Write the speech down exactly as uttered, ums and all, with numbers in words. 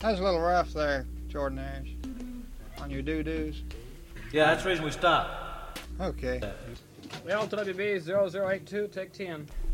That's a little rough there, Jordan Ash, on your doo-doos. Yeah, that's the reason we stopped. Okay. L W B zero zero eight two, take ten.